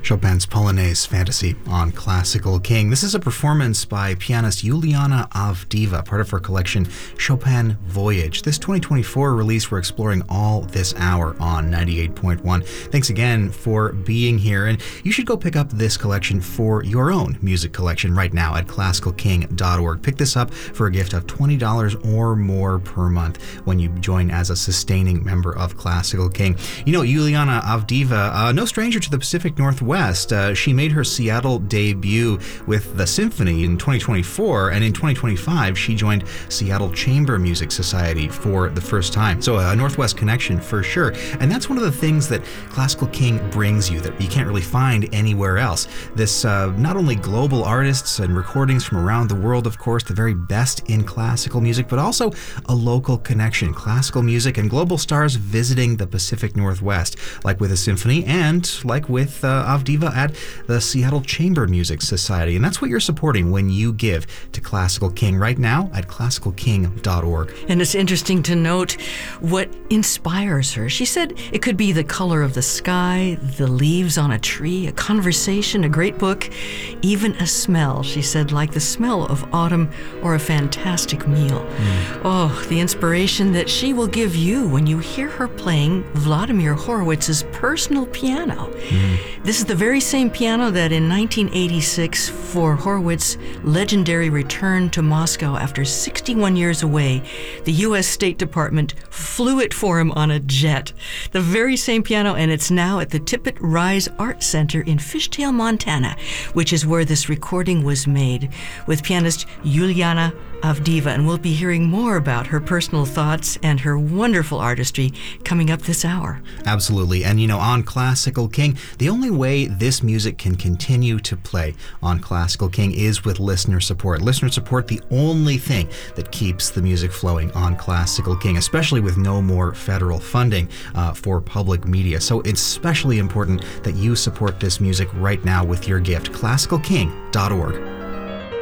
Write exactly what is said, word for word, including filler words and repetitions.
Chopin's Polonaise Fantasy on Classical King. This is a performance by pianist Juliana Avdiva, part of her collection Chopin Voyage. This twenty twenty-four release we're exploring all this hour on ninety-eight point one. Thanks again for being here, and you should go pick up this collection for your own music collection right now at classical king dot org. Pick this up for a gift of twenty dollars or more per month when you join as a sustaining member of Classical King. You know, Juliana Avdiva, uh, no stranger to the Pacific Northwest. Uh, she made her Seattle debut with the symphony in twenty twenty-four, and in twenty twenty-five she joined Seattle Chamber Music Society for the first time. So a Northwest connection for sure. And that's one of the things that Classical King brings you that you can't really find anywhere else. This uh, not only global artists and recordings from around the world, of course, the very best in classical music, but also a local connection. Classical music and global stars visiting the Pacific Northwest, like with a symphony and like with uh, Avdiva at the Seattle Chamber Music Society. And that's what you're supporting when you give to Classical King right now at classical king dot org. And it's interesting to note what inspires her. She said it could be the color of the sky, the leaves on a tree, a conversation, a great book, even a smell. She said, like the smell of autumn or a fantastic meal. Mm. Oh, the inspiration that she will give you when you hear her playing Vladimir Horowitz's personal piano. Mm. This is the very same piano that in nineteen eighty-six, for Horowitz's legendary return to Moscow after sixty-one years away, the U S State Department flew it for him on a jet. The very same piano, and it's now at the Tippett Rise Art Center in Fishtail, Montana, which is where this recording was made, with pianist Juliana Avdiva. And we'll be hearing more about her personal thoughts and her wonderful artistry coming up this hour. Absolutely. And you know, on Classical King, the only way this music can continue to play on Classical King is with listener support. Listener support, the only thing that keeps the music flowing on Classical King, especially with no more federal funding uh, for public media. So it's especially important that you support this music right now with your gift. classical king dot org.